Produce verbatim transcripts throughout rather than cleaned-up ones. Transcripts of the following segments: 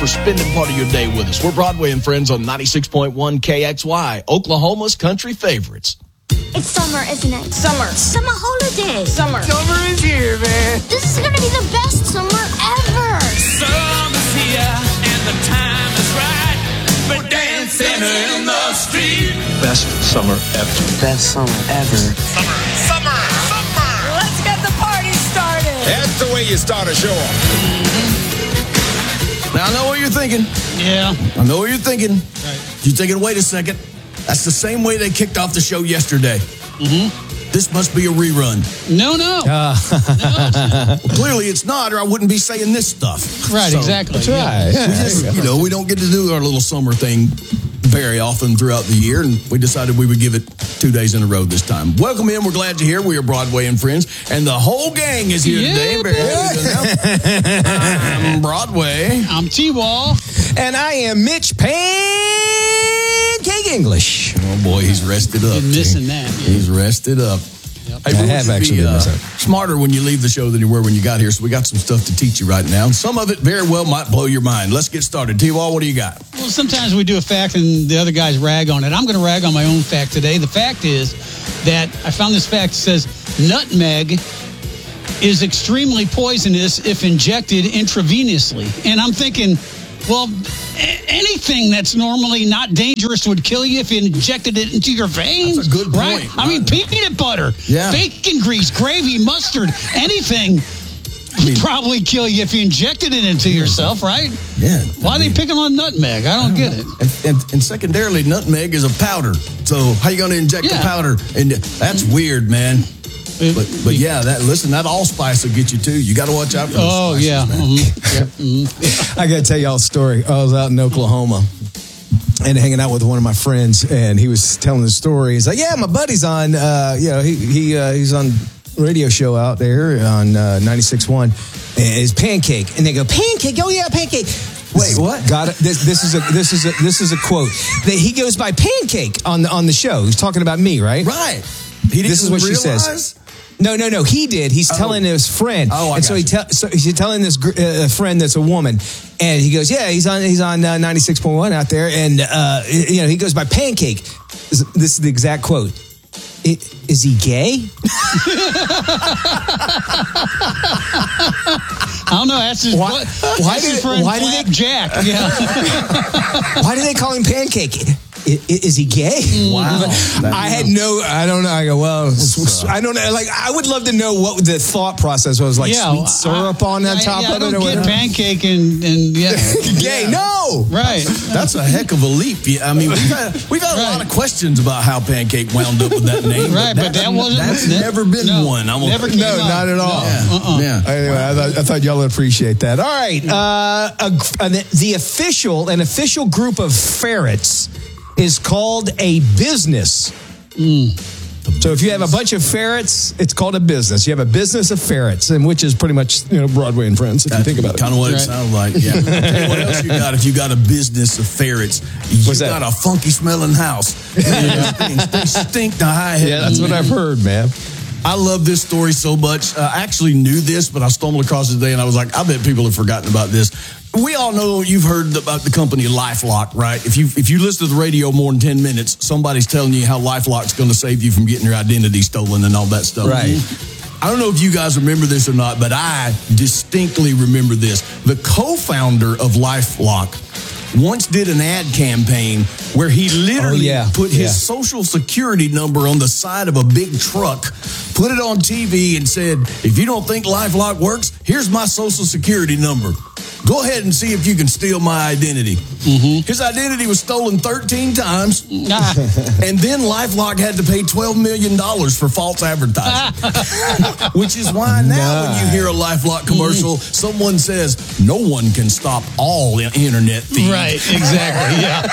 for spending part of your day with us. We're Broadway and Friends on ninety-six point one K X Y, Oklahoma's country favorites. It's summer, isn't it? Summer. Summer holiday. Summer. Summer is here, man. This is going to be the best summer ever. Summer's here and the time is right. We're dancing in the street. Best summer ever. Best summer ever. Summer, summer, summer. Let's get the party started. That's the way you start a show off. Now, I know what you're thinking. Yeah. I know what you're thinking. Right. You're thinking, wait a second. That's the same way they kicked off the show yesterday. Mm-hmm. This must be a rerun. No, no. Uh. no well, clearly it's not, or I wouldn't be saying this stuff. Right, so, exactly. That's right. Yeah. We just, you know, we don't get to do our little summer thing very often throughout the year, and we decided we would give it two days in a row this time. Welcome in. We're glad you're here. We are Broadway and Friends, and the whole gang is here yeah, today. I'm Broadway. I'm T-Wall. And I am Mitch Pancake English. Oh, boy, he's rested up. You're missing that. Yeah. He's rested up. Yep. Hey, I have actually be, been uh, missing. Smarter when you leave the show than you were when you got here, so we got some stuff to teach you right now. And some of it very well might blow your mind. Let's get started. T-Wall, what do you got? Well, sometimes we do a fact and the other guys rag on it. I'm going to rag on my own fact today. The fact is that I found this fact that says nutmeg is extremely poisonous if injected intravenously. And I'm thinking, well, anything that's normally not dangerous would kill you if you injected it into your veins. That's a good point. Right? I mean, peanut butter, yeah. bacon grease, gravy, mustard, anything I mean, would probably kill you if you injected it into yourself, right? Yeah. Why I mean, are they picking on nutmeg? I don't, I don't get know. it. And, and, and secondarily, nutmeg is a powder. So how you going to inject yeah. the powder? And that's weird, man. But, but yeah, that listen, that allspice will get you too. You got to watch out for those Oh, spices, yeah. man. Mm-hmm. yeah. Mm-hmm. I got to tell y'all a story. I was out in Oklahoma and hanging out with one of my friends, and he was telling the story. He's like, yeah, my buddy's on, uh, you know, he, he uh, he's on radio show out there on uh, ninety-six point one. And it's Pancake. And they go, Pancake? Oh, yeah, Pancake. Wait, what? Got it. This, this is a this is a this is a quote that he goes by Pancake on the on the show. He's talking about me, right? Right. He this is what realize? she says. No, no, no. He did. He's oh. telling his friend. Oh, I and so he te- so he's telling this uh, friend that's a woman, and he goes, "Yeah, he's on he's on uh, ninety-six point one out there, and uh, you know he goes by Pancake." This, this is the exact quote. It, is he gay? I don't know. That's his. Why, that's why his did friend why did Flap they, Jack? Yeah. Why do they call him Pancake? Is, is he gay? Wow. I had no, I don't know. I go, well, I don't know. Like, I would love to know what the thought process was. Like, yeah, sweet syrup I, on the I, top yeah, of I it don't or get whatever. Pancake and, and yeah. Gay, Yeah. no. Right. That's a heck of a leap. Yeah, I mean, we've had, we've had a Right. lot of questions about how Pancake wound up with that name. Right, but that wasn't- That's that- never been no, one. I'm never gonna, came No, up. not at all. Yeah. Uh-uh. yeah. Anyway, I thought, I thought y'all would appreciate that. All right. Uh, a, a, the official, an official group of ferrets is called a business. Mm. So if you have a bunch of ferrets, it's called a business. You have a business of ferrets, and which is pretty much, you know, Broadway and Friends, if That's you think about it. Kind of what Right. it sounds like, yeah. I'll tell you what else you got if you got a business of ferrets. You What's that? got a funky smelling house. Yeah. Things, they stink to high heaven. Yeah, that's what I've heard, man. I love this story so much. Uh, I actually knew this, but I stumbled across it today, and I was like, I bet people have forgotten about this. We all know, you've heard about the company LifeLock, right? If you if you listen to the radio more than ten minutes, somebody's telling you how LifeLock's going to save you from getting your identity stolen and all that stuff. Right. I don't know if you guys remember this or not, but I distinctly remember this. The co-founder of LifeLock once did an ad campaign where he literally Oh, yeah. put his Yeah. social security number on the side of a big truck, put it on T V, and said, if you don't think LifeLock works, here's my social security number. Go ahead and see if you can steal my identity. Mm-hmm. His identity was stolen thirteen times, Ah. and then LifeLock had to pay twelve million dollars for false advertising. Which is why now when you hear a LifeLock commercial, someone says, no one can stop all internet thieves. Right, exactly, yeah.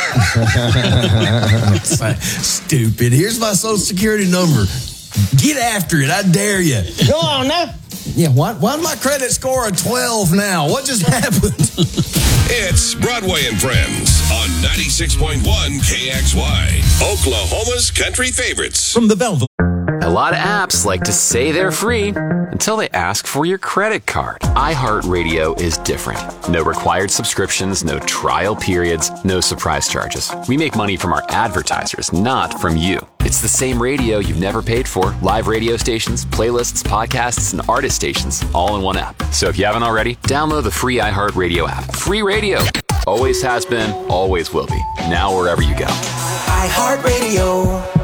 It's like, stupid. Here's my social security number. Get after it. I dare you. Go on now. Yeah, why, why is my credit score a twelve now? What just happened? It's Broadway and Friends on ninety-six point one K X Y, Oklahoma's country favorites. From the Velvet. A lot of apps like to say they're free until they ask for your credit card. iHeartRadio is different. No required subscriptions, no trial periods, no surprise charges. We make money from our advertisers, not from you. It's the same radio you've never paid for. Live radio stations, playlists, podcasts, and artist stations, all in one app. So if you haven't already, download the free iHeartRadio app. Free radio. Always has been, always will be. Now wherever you go. iHeartRadio.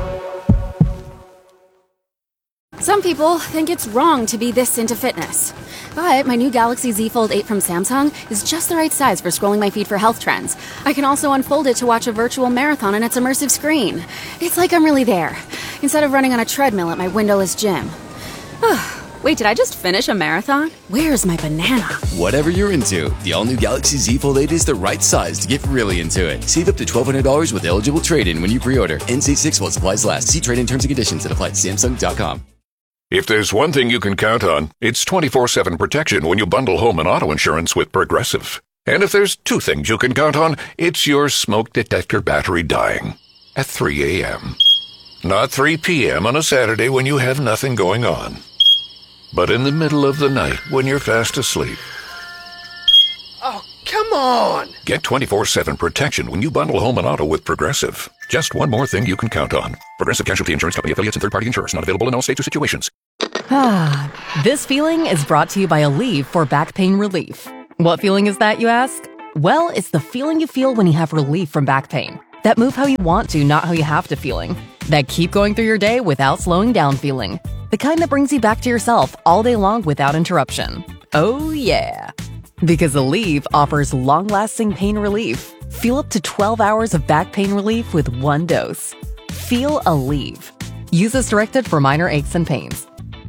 Some people think it's wrong to be this into fitness. But my new Galaxy Z Fold eight from Samsung is just the right size for scrolling my feed for health trends. I can also unfold it to watch a virtual marathon on its immersive screen. It's like I'm really there, instead of running on a treadmill at my windowless gym. Wait, did I just finish a marathon? Where's my banana? Whatever you're into, the all-new Galaxy Z Fold eight is the right size to get really into it. Save up to twelve hundred dollars with eligible trade-in when you pre-order. N C six while supplies last. See trade-in terms and conditions at apply at Samsung dot com. If there's one thing you can count on, it's twenty-four seven protection when you bundle home and auto insurance with Progressive. And if there's two things you can count on, it's your smoke detector battery dying at three a.m. Not three p.m. on a Saturday when you have nothing going on, but in the middle of the night when you're fast asleep. Oh, come on! Get twenty-four seven protection when you bundle home and auto with Progressive. Just one more thing you can count on. Progressive Casualty Insurance Company affiliates and third-party insurers. Not available in all states or situations. Ah, this feeling is brought to you by Aleve for back pain relief. What feeling is that, you ask? Well, it's the feeling you feel when you have relief from back pain. That move how you want to, not how you have to feeling. That keep going through your day without slowing down feeling. The kind that brings you back to yourself all day long without interruption. Oh yeah. Because Aleve offers long-lasting pain relief. Feel up to twelve hours of back pain relief with one dose. Feel Aleve. Use as directed for minor aches and pains.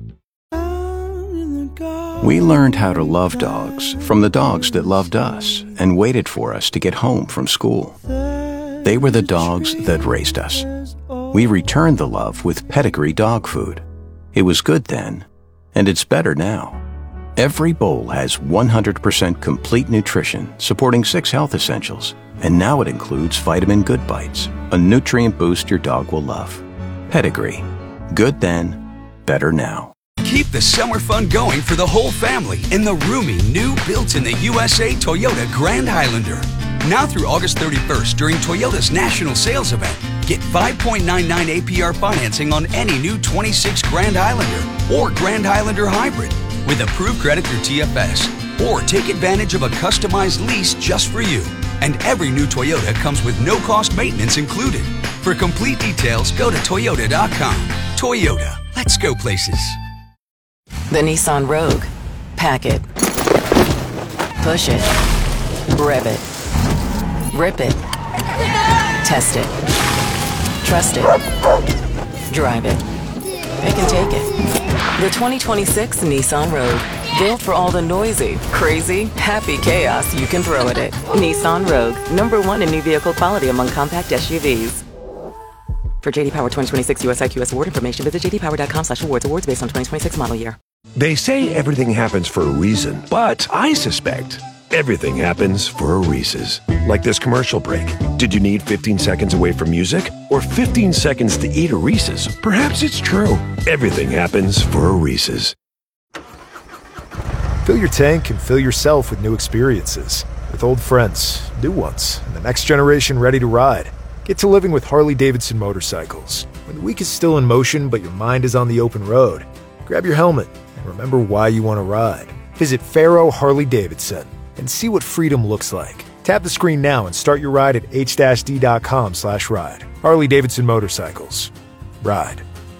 We learned how to love dogs from the dogs that loved us and waited for us to get home from school. They were the dogs that raised us. We returned the love with Pedigree dog food. It was good then, and it's better now. Every bowl has one hundred percent complete nutrition, supporting six health essentials. And now it includes Vitamin Good Bites, a nutrient boost your dog will love. Pedigree. Good then, better now. Keep the summer fun going for the whole family in the roomy, new built-in-the-U S A Toyota Grand Highlander. Now through August thirty-first during Toyota's national sales event, get five point nine nine A P R financing on any new twenty-six Grand Highlander or Grand Highlander Hybrid with approved credit through T F S. Or take advantage of a customized lease just for you. And every new Toyota comes with no-cost maintenance included. For complete details, go to Toyota dot com. Toyota, let's go places. The Nissan Rogue. Pack it. Push it. Rev it. Rip it. Test it. Trust it. Drive it. Pick and take it. The twenty twenty-six Nissan Rogue. Built for all the noisy, crazy, happy chaos you can throw at it. Nissan Rogue. Number one in new vehicle quality among compact S U Vs. For J D Power twenty twenty-six U S I Q S award information, visit j d power dot com slash awards. Awards based on twenty twenty-six model year. They say everything happens for a reason, but I suspect everything happens for a Reese's. Like this commercial break. Did you need fifteen seconds away from music? Or fifteen seconds to eat a Reese's? Perhaps it's true. Everything happens for a Reese's. Fill your tank and fill yourself with new experiences. With old friends, new ones, and the next generation ready to ride. Get to living with Harley-Davidson motorcycles. When the week is still in motion, but your mind is on the open road, grab your helmet and remember why you want to ride. Visit Faro Harley-Davidson and see what freedom looks like. Tap the screen now and start your ride at h d dot com slash ride. Harley-Davidson Motorcycles. Ride.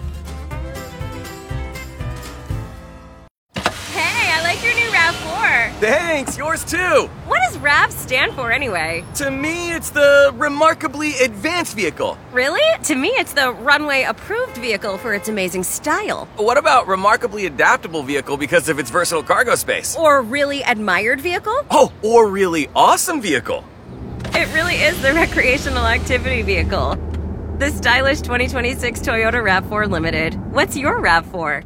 Thanks, yours too! What does R A V stand for anyway? To me, it's the Remarkably Advanced Vehicle. Really? To me, it's the Runway Approved Vehicle for its amazing style. What about Remarkably Adaptable Vehicle because of its versatile cargo space? Or Really Admired Vehicle? Oh, or Really Awesome Vehicle. It really is the Recreational Activity Vehicle. The stylish twenty twenty-six Toyota RAV four Limited. What's your RAV four?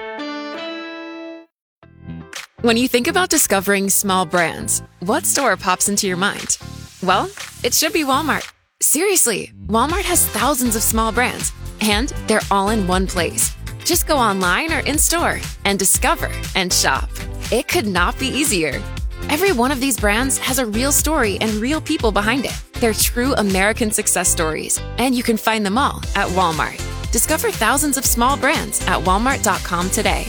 When you think about discovering small brands, what store pops into your mind? Well, it should be Walmart. Seriously, Walmart has thousands of small brands, and they're all in one place. Just go online or in-store and discover and shop. It could not be easier. Every one of these brands has a real story and real people behind it. They're true American success stories, and you can find them all at Walmart. Discover thousands of small brands at walmart dot com today.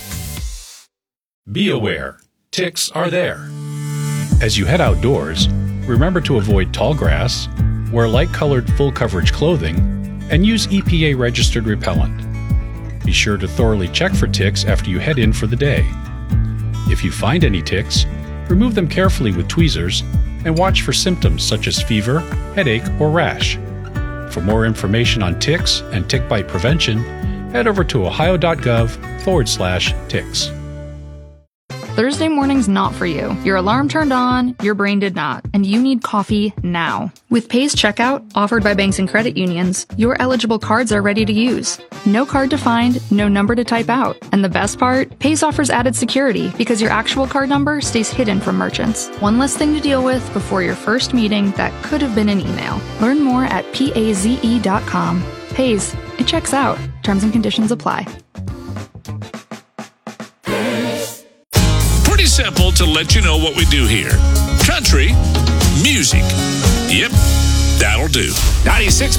Be aware, ticks are there. As you head outdoors, remember to avoid tall grass, wear light-colored full-coverage clothing, and use E P A-registered repellent. Be sure to thoroughly check for ticks after you head in for the day. If you find any ticks, remove them carefully with tweezers and watch for symptoms such as fever, headache, or rash. For more information on ticks and tick bite prevention, head over to ohio.gov forward slash ticks. Thursday morning's not for you. Your alarm turned on, your brain did not, and you need coffee now. With Pays Checkout, offered by banks and credit unions, your eligible cards are ready to use. No card to find, no number to type out. And the best part? Pays offers added security because your actual card number stays hidden from merchants. One less thing to deal with before your first meeting that could have been an email. Learn more at paze dot com. Pays. It checks out. Terms and conditions apply. Pretty simple to let you know what we do here. Country music. Yep, that'll do. ninety-six